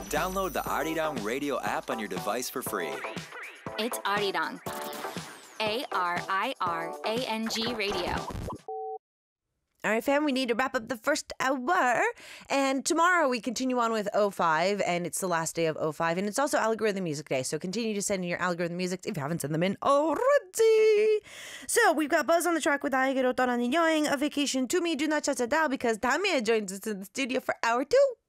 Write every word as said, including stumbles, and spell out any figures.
Download the Arirang Radio app on your device for free. It's Arirang. A R I R A N G Radio. All right, fam, we need to wrap up the first hour. And tomorrow we continue on with oh five, and it's the last day of oh five. And it's also Algorithm Music Day, so continue to send in your Algorithm Music if you haven't sent them in already. So we've got Buzz on the track with 아에게로 떠나는 여행, A Vacation to Me, Do Not Shut It Down, because Damia joins us in the studio for hour two.